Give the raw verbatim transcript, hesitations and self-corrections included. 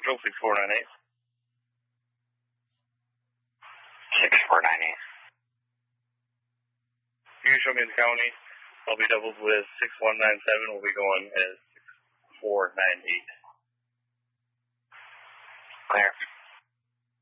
Central, six four nine eight. six four nine eight. You show me the county. I'll be doubled with six one nine seven. We'll be going as six four nine eight. Clear.